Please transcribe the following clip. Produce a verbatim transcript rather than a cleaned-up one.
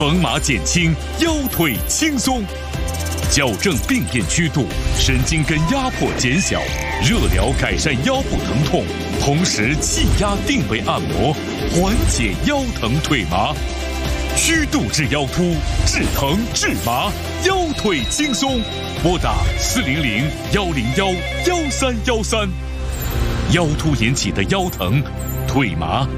绷麻减轻，腰腿轻松。矫正病变曲度，神经根压迫减小，热疗改善腰部疼痛，同时气压定位按摩，缓解腰疼腿麻。虚度治腰突，治疼治麻，腰腿轻松。拨打四零零幺零幺幺三幺三。腰突引起的腰疼、腿麻